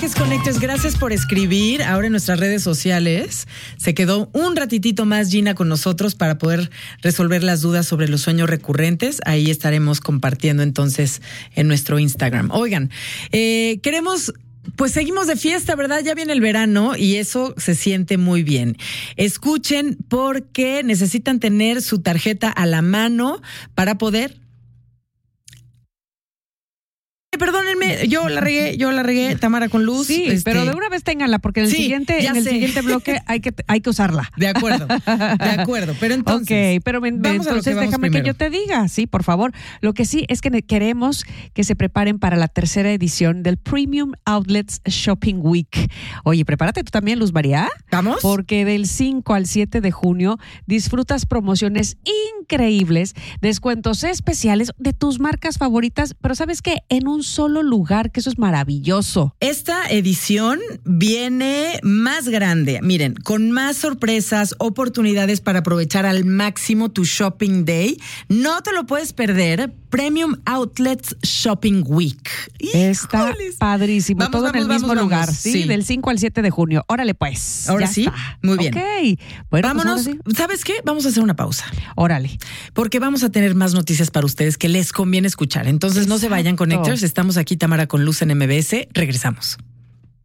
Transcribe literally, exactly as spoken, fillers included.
Connectors, gracias por escribir. Ahora en nuestras redes sociales se quedó un ratitito más Gina con nosotros para poder resolver las dudas sobre los sueños recurrentes. Ahí estaremos compartiendo entonces en nuestro Instagram. Oigan, eh, queremos... Pues seguimos de fiesta, ¿verdad? Ya viene el verano y eso se siente muy bien. Escuchen porque necesitan tener su tarjeta a la mano para poder... Perdónenme, yo la regué, yo la regué, Tamara con Luz. Sí, este... pero de una vez ténganla, porque en el, sí, siguiente, en el siguiente bloque hay que, hay que usarla. De acuerdo, de acuerdo. Pero entonces, ok, pero me, entonces que déjame primero. que yo te diga, sí, por favor. Lo que sí es que queremos que se preparen para la tercera edición del Premium Outlets Shopping Week. Oye, prepárate tú también, Luz María. ¿Vamos? Porque del cinco al siete de junio disfrutas promociones increíbles, descuentos especiales de tus marcas favoritas, pero ¿sabes qué? En un solo lugar, que eso es maravilloso. Esta edición viene más grande, miren, con más sorpresas, oportunidades para aprovechar al máximo tu shopping day. No te lo puedes perder. Premium Outlets Shopping Week. Está ¡Híjoles! Padrísimo, vamos, todo vamos, en el mismo vamos, lugar, vamos. ¿sí? Sí. Del cinco al siete de junio. Órale pues. Ahora ya sí, está. muy bien. Ok, bueno, vámonos. Pues sí. ¿Sabes qué? Vamos a hacer una pausa. Órale. Porque vamos a tener más noticias para ustedes que les conviene escuchar. Entonces Exacto. no se vayan, Connectors. Estamos aquí, Tamara con Luz en M B S. Regresamos.